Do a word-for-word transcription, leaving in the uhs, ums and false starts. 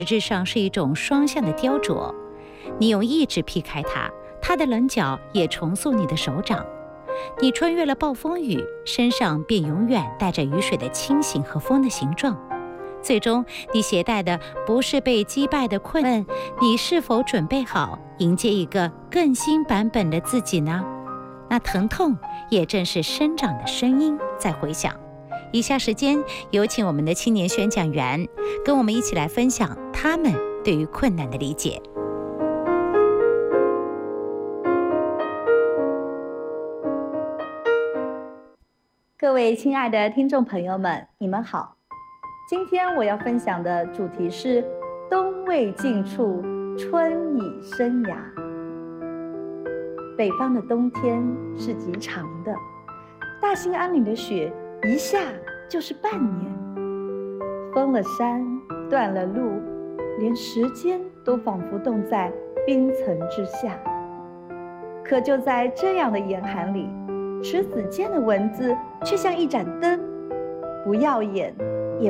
实质上是一种双向的雕琢。你用意志劈开它，它的棱角也重塑你的手掌。你穿越了暴风雨，身上便永远带着雨水的清醒和风的形状。最终，你携带的不是被击败的困顿，你是否准备好迎接一个更新版本的自己呢？那疼痛也正是生长的声音在回响。以下时间有请我们的青年宣讲员跟我们一起来分享他们对于困难的理解。 各位亲爱的听众朋友们，你们好。今天我要分享的主题是冬未尽处，春已生芽。北方的冬天是极长的，大兴安岭的雪一下就是半年，封了山，断了路，连时间都仿佛冻在冰层之下。可就在这样的严寒里，迟子建的文字却像一盏灯，不耀眼也